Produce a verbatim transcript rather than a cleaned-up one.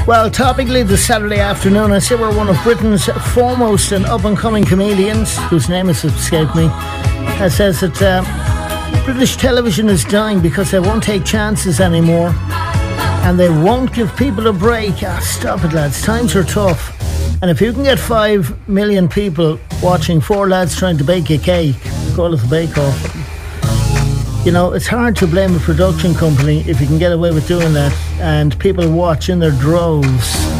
Well, topically this Saturday afternoon, I say we're one of Britain's foremost and up-and-coming comedians, whose name has escaped me, uh, says that uh, British television is dying because they won't take chances anymore and they won't give people a break. Ah, stop it, lads. Times are tough. And if you can get five million people watching four lads trying to bake a cake, call it a bake-off, you know, it's hard to blame a production company if you can get away with doing that, and people watch in their droves.